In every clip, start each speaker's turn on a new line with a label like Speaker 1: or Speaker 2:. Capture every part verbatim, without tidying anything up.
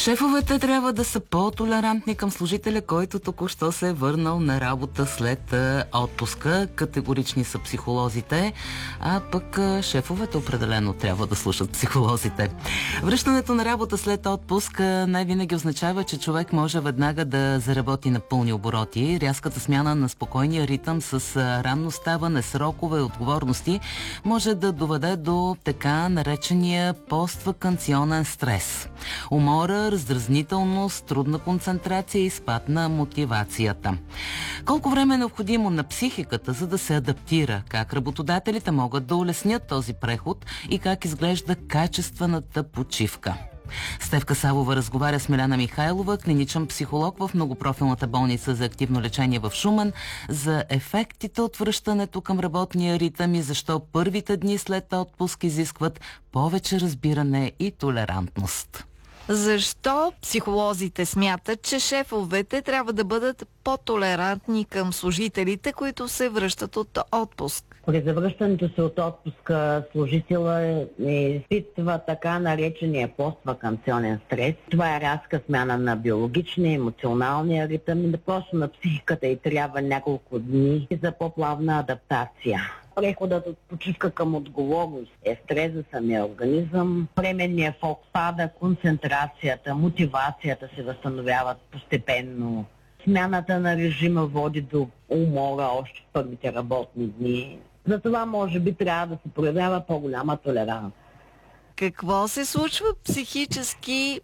Speaker 1: Шефовете трябва да са по-толерантни към служителя, който току-що се е върнал на работа след а, отпуска. Категорични са психолозите, а пък а, шефовете определено трябва да слушат психолозите. Връщането на работа след отпуск най-винаги означава, че човек може веднага да заработи на пълни обороти. Рязката смяна на спокойния ритъм с а, ранно ставане, срокове и отговорности може да доведе до така наречения постваканционен стрес. Умора, раздразнителност, трудна концентрация и спад на мотивацията. Колко време е необходимо на психиката, за да се адаптира? Как работодателите могат да улеснят този преход и как изглежда качествената почивка? Стефка Савова разговаря с Миляна Михайлова, клиничен психолог в многопрофилната болница за активно лечение в Шумен, за ефектите от връщането към работния ритъм и защо първите дни след отпуск изискват повече разбиране и толерантност.
Speaker 2: Защо психолозите смятат, че шефовете трябва да бъдат по-толерантни към служителите, които се връщат от отпуск?
Speaker 3: При завръщането се от отпуска служителя изпитва така наречения постваканционен стрес. Това е рязка смяна на биологичния, емоционалния ритъм и да просто на психиката и трябва няколко дни за по-плавна адаптация. Преходът от почивка към отговорност е стрес за самия организъм. Временният фокус пада, концентрацията, мотивацията се възстановяват постепенно. Смяната на режима води до умора още в първите работни дни. Затова може би трябва да се проявява по-голяма толерантност.
Speaker 2: Какво се случва психически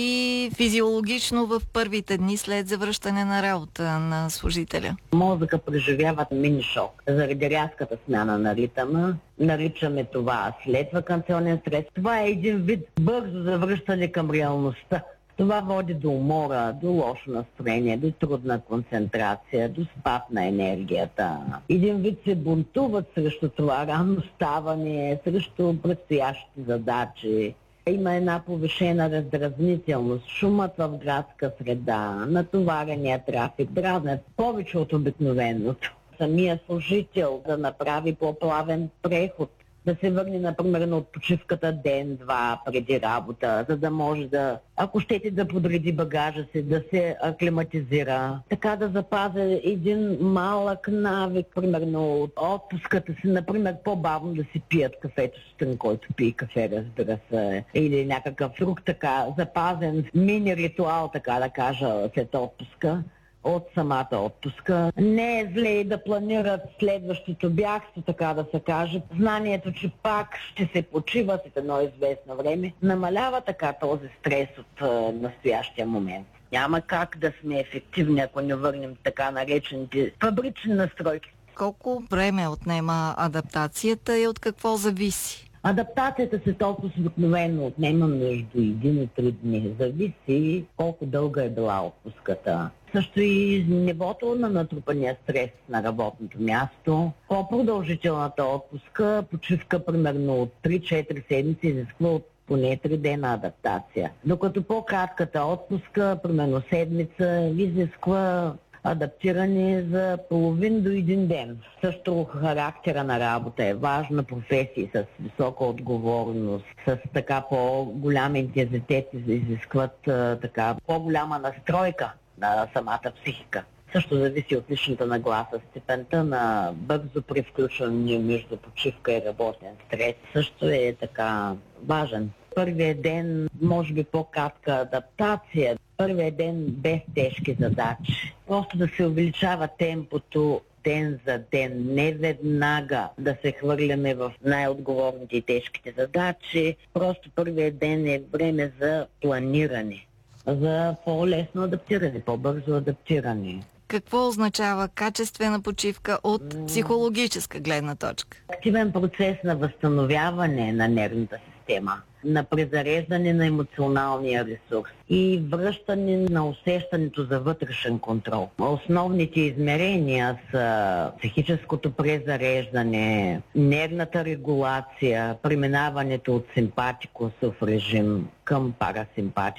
Speaker 2: и физиологично в първите дни след завръщане на работа на служителя?
Speaker 3: Мозъка преживява мини-шок заради рязката смяна на ритъма. Наричаме това следваканционен стрес. Това е един вид бързо завръщане към реалността. Това води до умора, до лошо настроение, до трудна концентрация, до спад на енергията. Един вид се бунтуват срещу това ранно ставане, срещу предстоящите задачи. Има една повишена раздразнителност, шумът в градска среда, натоварения трафик, дразнят повече от обикновеното. Самия служител да направи по-плавен преход, да се върне, например, на почивката ден-два преди работа, за да може да, ако щете да подреди багажа си, да се аклиматизира. Така да запази един малък навик, примерно от отпуската си, например, по-бавно да си пият кафето сутрин, който пие кафе, разбира се, или някакъв друг така запазен мини-ритуал, така да кажа, след отпуска. От самата отпуска. Не е зле и да планират следващото бягство, така да се каже. Знанието, че пак ще се почива след едно известно време, намалява така този стрес от а, настоящия момент. Няма как да сме ефективни, ако не върнем така наречените фабрични настройки.
Speaker 2: Колко време отнема адаптацията и от какво зависи?
Speaker 3: Адаптацията се толкова обикновено отнема между един и три дни. Зависи колко дълга е била отпуската. Също и нивото на натрупания стрес на работното място. По-продължителната отпуска, почивка примерно от три-четири седмици, изисква от поне три дена адаптация. Докато по-кратката отпуска, примерно седмица, изисква адаптиране за половин до един ден. Също характера на работа е важна, професии с висока отговорност, с така по-голям интензитет изискват а, така по-голяма настройка на самата психика. Също зависи от личната нагласа, степента на бързо превключване между почивка и работен стрес. Също е така важен. Първият ден може би по-кратка адаптация, първият ден без тежки задачи. Просто да се увеличава темпото ден за ден, не веднага да се хвърляме в най-отговорните и тежките задачи. Просто първият ден е време за планиране, за по-лесно адаптиране, по-бързо адаптиране.
Speaker 2: Какво означава качествена почивка от психологическа гледна точка?
Speaker 3: Активен процес на възстановяване на нервната система, на презареждане на емоционалния ресурс и връщане на усещането за вътрешен контрол. Основните измерения са психическото презареждане, нервната регулация, преминаването от симпатикосов режим към парасимпатикос